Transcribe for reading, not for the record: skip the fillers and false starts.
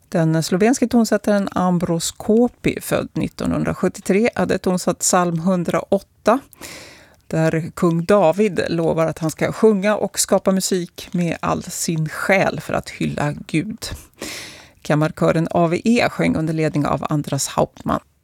Den slovenske tonsättaren Ambros Kopi, född 1973, hade tonsatt psalm 108, där kung David lovar att han ska sjunga och skapa musik med all sin själ för att hylla Gud. Kammarkören AVE sjöng under ledning av Andras Hauptmann.